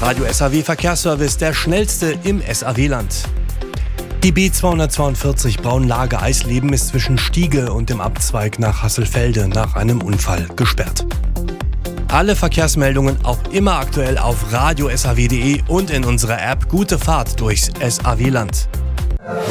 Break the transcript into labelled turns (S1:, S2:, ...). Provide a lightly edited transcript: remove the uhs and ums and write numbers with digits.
S1: Radio SAW Verkehrsservice, der schnellste im SAW-Land. Die B242 Braunlage-Eisleben ist zwischen Stiege und dem Abzweig nach Hasselfelde nach einem Unfall gesperrt. Alle Verkehrsmeldungen auch immer aktuell auf radiosaw.de und in unserer App Gute Fahrt durchs SAW-Land.